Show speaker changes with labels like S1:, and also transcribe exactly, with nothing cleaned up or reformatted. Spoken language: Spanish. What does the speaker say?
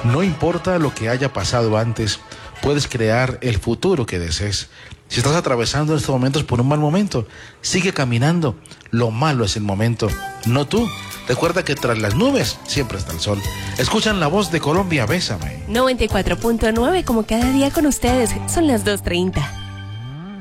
S1: No importa lo que haya pasado antes, puedes crear el futuro que desees. Si estás atravesando estos momentos por un mal momento, sigue caminando. Lo malo es el momento, no tú. Recuerda que tras las nubes siempre está el sol. Escuchan la voz de Colombia, Bésame.
S2: noventa y cuatro punto nueve, como cada día con ustedes, son las dos treinta.